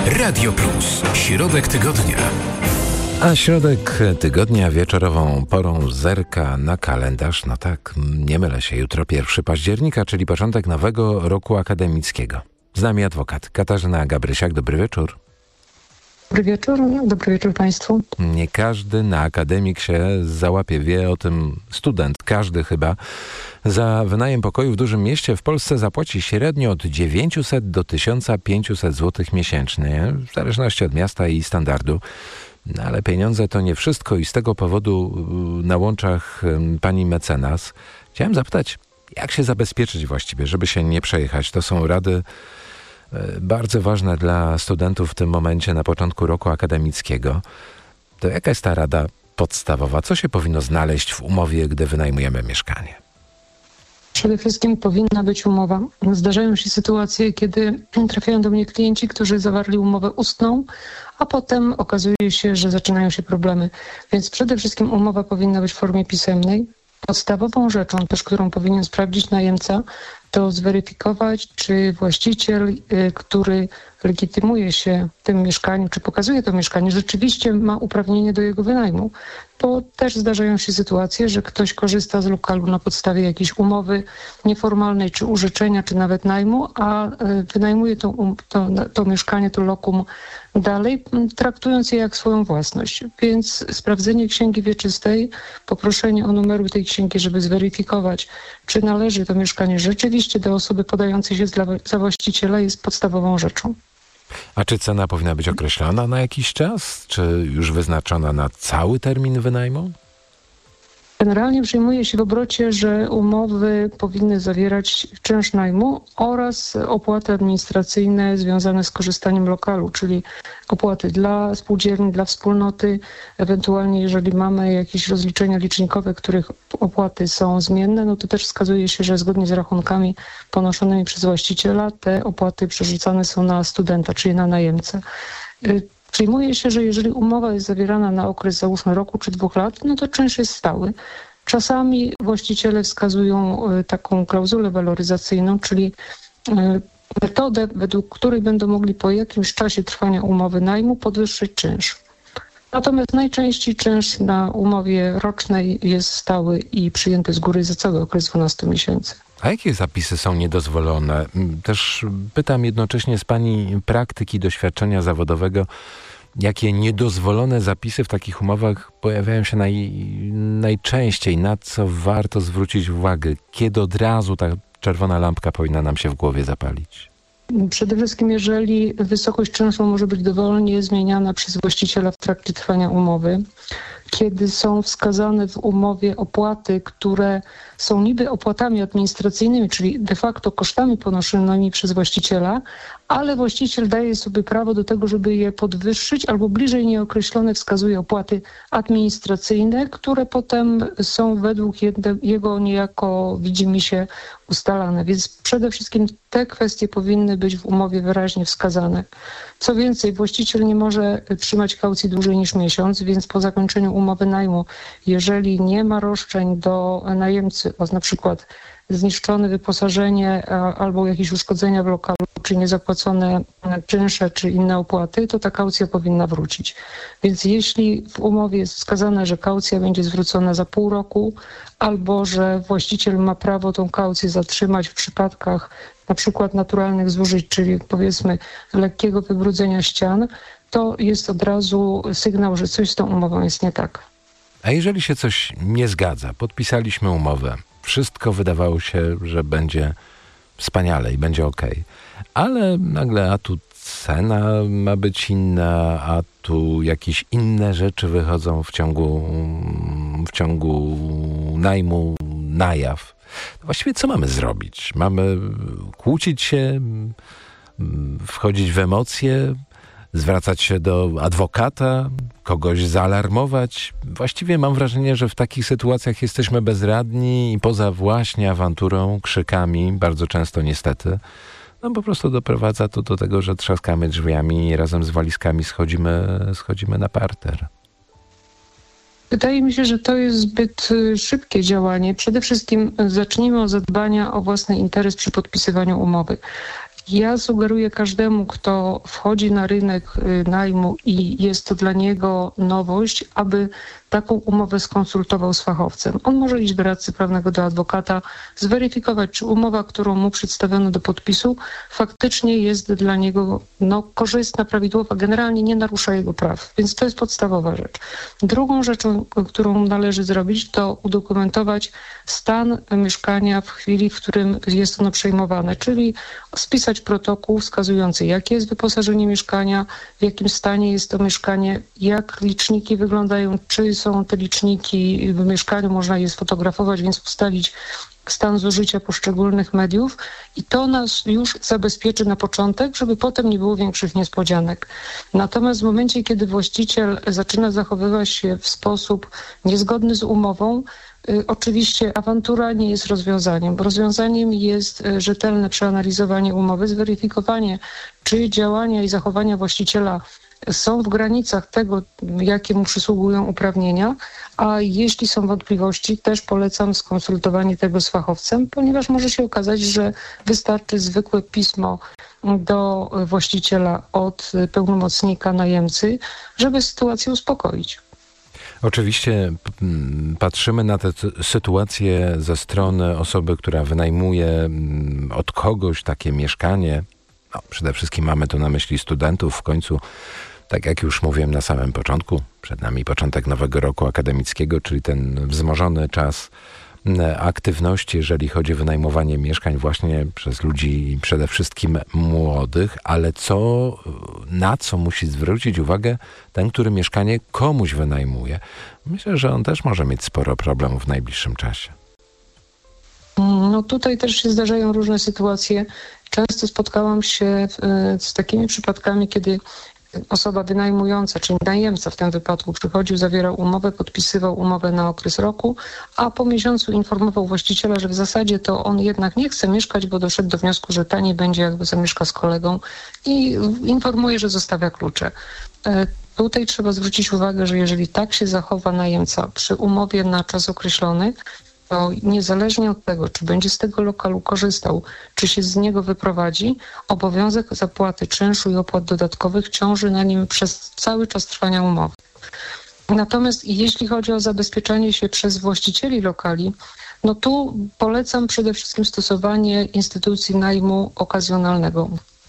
Radio Plus. Środek tygodnia. A środek tygodnia wieczorową porą zerka na kalendarz. No tak, nie mylę się, jutro 1 października, czyli początek nowego roku akademickiego. Z nami adwokat Katarzyna Gabrysiak. Dobry wieczór. Dobry wieczór Państwu. Nie każdy na akademik się załapie, wie o tym student, każdy chyba. Za wynajem pokoju w dużym mieście w Polsce zapłaci średnio od 900 do 1500 zł miesięcznie, w zależności od miasta i standardu. No, ale pieniądze to nie wszystko i z tego powodu na łączach pani mecenas chciałem zapytać, jak się zabezpieczyć właściwie, żeby się nie przejechać. To są rady bardzo ważne dla studentów w tym momencie na początku roku akademickiego. To jaka jest ta rada podstawowa? Co się powinno znaleźć w umowie, gdy wynajmujemy mieszkanie? Przede wszystkim powinna być umowa. Zdarzają się sytuacje, kiedy trafiają do mnie klienci, którzy zawarli umowę ustną, a potem okazuje się, że zaczynają się problemy. Więc przede wszystkim umowa powinna być w formie pisemnej. Podstawową rzeczą też, którą powinien sprawdzić najemca, to zweryfikować, czy właściciel, który legitymuje się w tym mieszkaniu, czy pokazuje to mieszkanie, rzeczywiście ma uprawnienie do jego wynajmu. Bo też zdarzają się sytuacje, że ktoś korzysta z lokalu na podstawie jakiejś umowy nieformalnej, czy użyczenia, czy nawet najmu, a wynajmuje to mieszkanie, to lokum dalej, traktując je jak swoją własność. Więc sprawdzenie księgi wieczystej, poproszenie o numeru tej księgi, żeby zweryfikować, czy należy to mieszkanie rzeczywiście do osoby podającej się za właściciela, jest podstawową rzeczą. A czy cena powinna być określona na jakiś czas? Czy już wyznaczona na cały termin wynajmu? Generalnie przyjmuje się w obrocie, że umowy powinny zawierać czynsz najmu oraz opłaty administracyjne związane z korzystaniem lokalu, czyli opłaty dla spółdzielni, dla wspólnoty, ewentualnie jeżeli mamy jakieś rozliczenia licznikowe, których opłaty są zmienne, no to też wskazuje się, że zgodnie z rachunkami ponoszonymi przez właściciela te opłaty przerzucane są na studenta, czyli na najemcę. Przyjmuje się, że jeżeli umowa jest zawierana na okres załóżmy roku czy 2 lat, no to czynsz jest stały. Czasami właściciele wskazują taką klauzulę waloryzacyjną, czyli metodę, według której będą mogli po jakimś czasie trwania umowy najmu podwyższyć czynsz. Natomiast najczęściej czynsz na umowie rocznej jest stały i przyjęty z góry za cały okres 12 miesięcy. A jakie zapisy są niedozwolone? Też pytam jednocześnie z pani praktyki, doświadczenia zawodowego, jakie niedozwolone zapisy w takich umowach pojawiają się najczęściej, na co warto zwrócić uwagę, kiedy od razu ta czerwona lampka powinna nam się w głowie zapalić? Przede wszystkim, jeżeli wysokość czynszu może być dowolnie zmieniana przez właściciela w trakcie trwania umowy, kiedy są wskazane w umowie opłaty, które są niby opłatami administracyjnymi, czyli de facto kosztami ponoszonymi przez właściciela, ale właściciel daje sobie prawo do tego, żeby je podwyższyć, albo bliżej nieokreślone wskazuje opłaty administracyjne, które potem są według jego niejako widzimisię ustalane. Więc przede wszystkim te kwestie powinny być w umowie wyraźnie wskazane. Co więcej, właściciel nie może trzymać kaucji dłużej niż miesiąc, więc po zakończeniu umowy najmu, jeżeli nie ma roszczeń do najemcy, o na przykład zniszczone wyposażenie albo jakieś uszkodzenia w lokalu, czy niezapłacone czynsze, czy inne opłaty, to ta kaucja powinna wrócić. Więc jeśli w umowie jest wskazane, że kaucja będzie zwrócona za pół roku, albo że właściciel ma prawo tą kaucję zatrzymać w przypadkach na przykład naturalnych zużyć, czyli powiedzmy lekkiego wybrudzenia ścian, to jest od razu sygnał, że coś z tą umową jest nie tak. A jeżeli się coś nie zgadza, podpisaliśmy umowę, wszystko wydawało się, że będzie wspaniale i będzie okej. Ale nagle a tu cena ma być inna, a tu jakieś inne rzeczy wychodzą w ciągu najmu na jaw. Właściwie co mamy zrobić? Mamy kłócić się, wchodzić w emocje, zwracać się do adwokata, kogoś zaalarmować. Właściwie mam wrażenie, że w takich sytuacjach jesteśmy bezradni i poza właśnie awanturą, krzykami, bardzo często niestety, no po prostu doprowadza to do tego, że trzaskamy drzwiami i razem z walizkami schodzimy na parter. Wydaje mi się, że to jest zbyt szybkie działanie. Przede wszystkim zacznijmy od zadbania o własny interes przy podpisywaniu umowy. Ja sugeruję każdemu, kto wchodzi na rynek najmu i jest to dla niego nowość, aby taką umowę skonsultował z fachowcem. On może iść do radcy prawnego, do adwokata, zweryfikować, czy umowa, którą mu przedstawiono do podpisu, faktycznie jest dla niego korzystna, prawidłowa, generalnie nie narusza jego praw. Więc to jest podstawowa rzecz. Drugą rzeczą, którą należy zrobić, to udokumentować stan mieszkania w chwili, w którym jest ono przejmowane, czyli spisać protokół wskazujący, jakie jest wyposażenie mieszkania, w jakim stanie jest to mieszkanie, jak liczniki wyglądają, czy są te liczniki w mieszkaniu, można je sfotografować, więc ustalić stan zużycia poszczególnych mediów i to nas już zabezpieczy na początek, żeby potem nie było większych niespodzianek. Natomiast w momencie, kiedy właściciel zaczyna zachowywać się w sposób niezgodny z umową, oczywiście awantura nie jest rozwiązaniem. Rozwiązaniem jest rzetelne przeanalizowanie umowy, zweryfikowanie, czy działania i zachowania właściciela są w granicach tego, jakie mu przysługują uprawnienia, a jeśli są wątpliwości, też polecam skonsultowanie tego z fachowcem, ponieważ może się okazać, że wystarczy zwykłe pismo do właściciela od pełnomocnika najemcy, żeby sytuację uspokoić. Oczywiście patrzymy na tę sytuację ze strony osoby, która wynajmuje od kogoś takie mieszkanie. Przede wszystkim mamy tu na myśli studentów. W końcu, tak jak już mówiłem na samym początku, przed nami początek nowego roku akademickiego, czyli ten wzmożony czas aktywności, jeżeli chodzi o wynajmowanie mieszkań właśnie przez ludzi przede wszystkim młodych, ale na co musi zwrócić uwagę ten, który mieszkanie komuś wynajmuje? Myślę, że on też może mieć sporo problemów w najbliższym czasie. Tutaj też się zdarzają różne sytuacje. Często spotkałam się z takimi przypadkami, kiedy osoba wynajmująca, czyli najemca w tym wypadku, przychodził, zawierał umowę, podpisywał umowę na okres roku, a po miesiącu informował właściciela, że w zasadzie to on jednak nie chce mieszkać, bo doszedł do wniosku, że taniej będzie, jakby zamieszka z kolegą i informuje, że zostawia klucze. Tutaj trzeba zwrócić uwagę, że jeżeli tak się zachowa najemca przy umowie na czas określony, to niezależnie od tego, czy będzie z tego lokalu korzystał, czy się z niego wyprowadzi, obowiązek zapłaty czynszu i opłat dodatkowych ciąży na nim przez cały czas trwania umowy. Natomiast jeśli chodzi o zabezpieczanie się przez właścicieli lokali, tu polecam przede wszystkim stosowanie instytucji najmu okazjonalnego.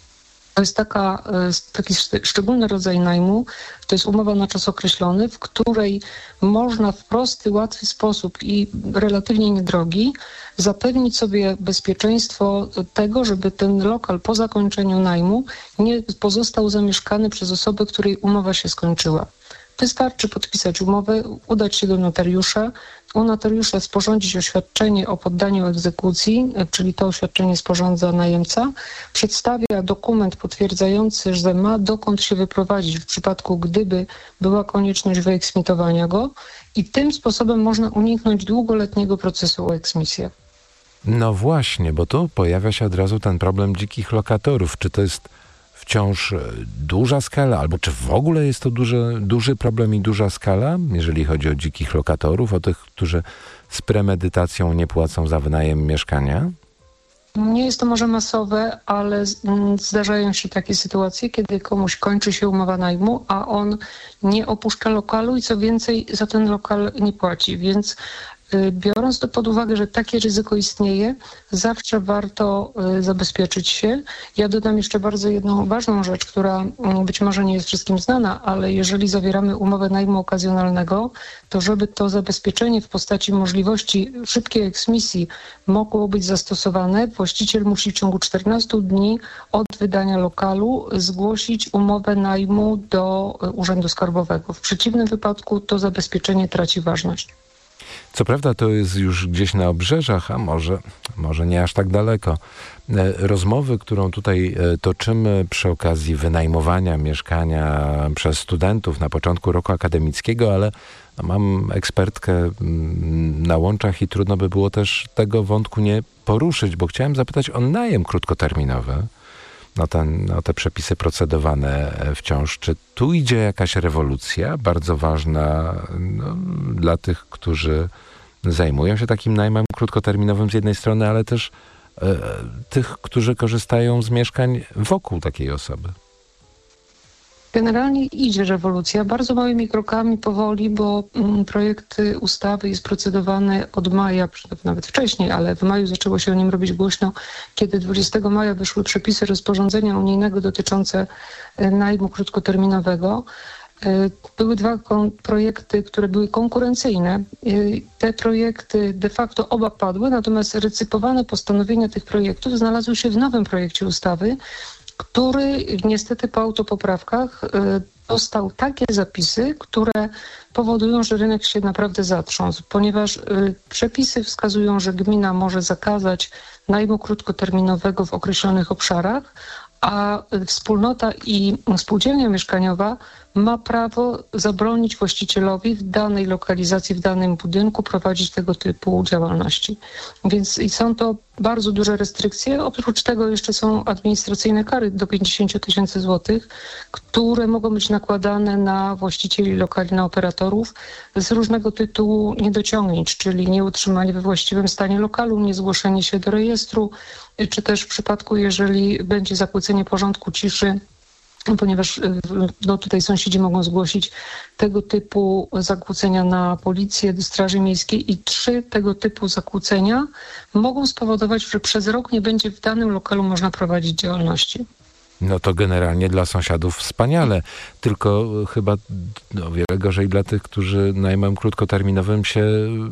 To jest taki szczególny rodzaj najmu, to jest umowa na czas określony, w której można w prosty, łatwy sposób i relatywnie niedrogi zapewnić sobie bezpieczeństwo tego, żeby ten lokal po zakończeniu najmu nie pozostał zamieszkany przez osobę, której umowa się skończyła. Wystarczy podpisać umowę, udać się do notariusza, u notariusza sporządzić oświadczenie o poddaniu egzekucji, czyli to oświadczenie sporządza najemca, przedstawia dokument potwierdzający, że ma dokąd się wyprowadzić w przypadku, gdyby była konieczność wyeksmitowania go i tym sposobem można uniknąć długoletniego procesu o eksmisję. No właśnie, bo tu pojawia się od razu ten problem dzikich lokatorów. Czy to jest wciąż duża skala, albo czy w ogóle jest to duży problem i duża skala, jeżeli chodzi o dzikich lokatorów, o tych, którzy z premedytacją nie płacą za wynajem mieszkania? Nie jest to może masowe, ale zdarzają się takie sytuacje, kiedy komuś kończy się umowa najmu, a on nie opuszcza lokalu i co więcej za ten lokal nie płaci, więc biorąc to pod uwagę, że takie ryzyko istnieje, zawsze warto zabezpieczyć się. Ja dodam jeszcze bardzo jedną ważną rzecz, która być może nie jest wszystkim znana, ale jeżeli zawieramy umowę najmu okazjonalnego, to żeby to zabezpieczenie w postaci możliwości szybkiej eksmisji mogło być zastosowane, właściciel musi w ciągu 14 dni od wydania lokalu zgłosić umowę najmu do Urzędu Skarbowego. W przeciwnym wypadku to zabezpieczenie traci ważność. Co prawda to jest już gdzieś na obrzeżach, a może nie aż tak daleko. Rozmowy, którą tutaj toczymy przy okazji wynajmowania mieszkania przez studentów na początku roku akademickiego, ale mam ekspertkę na łączach i trudno by było też tego wątku nie poruszyć, bo chciałem zapytać o najem krótkoterminowy. Te przepisy procedowane wciąż. Czy tu idzie jakaś rewolucja bardzo ważna dla tych, którzy zajmują się takim najmem krótkoterminowym z jednej strony, ale też tych, którzy korzystają z mieszkań wokół takiej osoby? Generalnie idzie rewolucja, bardzo małymi krokami, powoli, bo projekt ustawy jest procedowany od maja, nawet wcześniej, ale w maju zaczęło się o nim robić głośno, kiedy 20 maja wyszły przepisy rozporządzenia unijnego dotyczące najmu krótkoterminowego. Były dwa projekty, które były konkurencyjne. Te projekty de facto oba padły, natomiast recypowane postanowienia tych projektów znalazły się w nowym projekcie ustawy, który niestety po autopoprawkach dostał takie zapisy, które powodują, że rynek się naprawdę zatrząsł, ponieważ przepisy wskazują, że gmina może zakazać najmu krótkoterminowego w określonych obszarach, a wspólnota i spółdzielnia mieszkaniowa ma prawo zabronić właścicielowi w danej lokalizacji, w danym budynku prowadzić tego typu działalności. Więc i są to bardzo duże restrykcje. Oprócz tego jeszcze są administracyjne kary do 50 000 złotych, które mogą być nakładane na właścicieli lokali, na operatorów z różnego tytułu niedociągnięć, czyli nieutrzymanie we właściwym stanie lokalu, niezgłoszenie się do rejestru, czy też w przypadku, jeżeli będzie zakłócenie porządku ciszy, ponieważ tutaj sąsiedzi mogą zgłosić tego typu zakłócenia na policję, do Straży Miejskiej i 3 tego typu zakłócenia mogą spowodować, że przez rok nie będzie w danym lokalu można prowadzić działalności. No to generalnie dla sąsiadów wspaniale, tylko chyba o wiele gorzej dla tych, którzy najmem krótkoterminowym się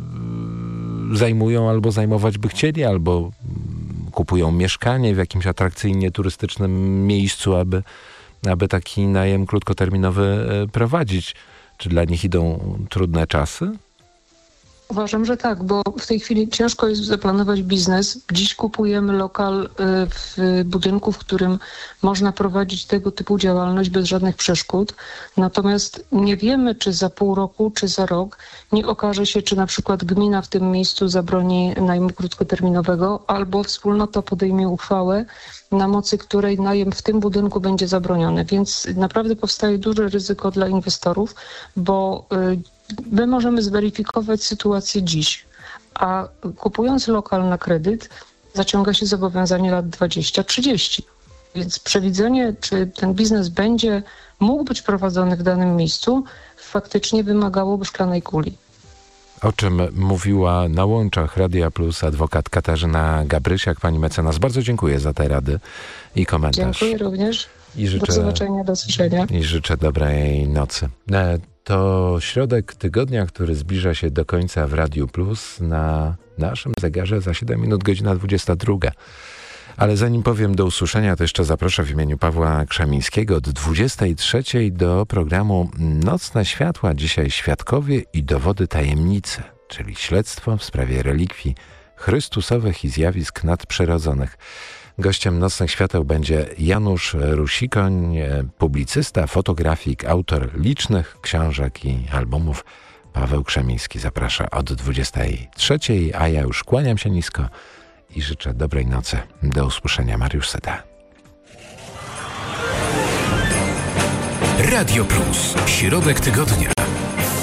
zajmują albo zajmować by chcieli, albo kupują mieszkanie w jakimś atrakcyjnie turystycznym miejscu, aby taki najem krótkoterminowy prowadzić. Czy dla nich idą trudne czasy? Uważam, że tak, bo w tej chwili ciężko jest zaplanować biznes. Dziś kupujemy lokal w budynku, w którym można prowadzić tego typu działalność bez żadnych przeszkód. Natomiast nie wiemy, czy za pół roku, czy za rok nie okaże się, czy na przykład gmina w tym miejscu zabroni najmu krótkoterminowego, albo wspólnota podejmie uchwałę, na mocy której najem w tym budynku będzie zabroniony. Więc naprawdę powstaje duże ryzyko dla inwestorów, bo my możemy zweryfikować sytuację dziś, a kupując lokal na kredyt zaciąga się zobowiązanie lat 20-30. Więc przewidzenie, czy ten biznes będzie mógł być prowadzony w danym miejscu, faktycznie wymagałoby szklanej kuli. O czym mówiła na łączach Radia Plus adwokat Katarzyna Gabrysiak. Pani mecenas, bardzo dziękuję za te rady i komentarz. Dziękuję również. I życzę, do zobaczenia, do usłyszenia. I życzę dobrej nocy. To środek tygodnia, który zbliża się do końca w Radiu Plus. Na naszym zegarze za 7 minut godzina 22. Ale zanim powiem do usłyszenia, to jeszcze zaproszę w imieniu Pawła Krzemińskiego od 23 do programu Nocne Światła. Dzisiaj świadkowie i dowody tajemnicy, czyli śledztwo w sprawie relikwii chrystusowych i zjawisk nadprzyrodzonych. Gościem Nocnych Świateł będzie Janusz Rusikoń, publicysta, fotografik, autor licznych książek i albumów. Paweł Krzemiński zaprasza od 23, a ja już kłaniam się nisko i życzę dobrej nocy. Do usłyszenia. Mariusz Seta. Radio Plus. Środek tygodnia.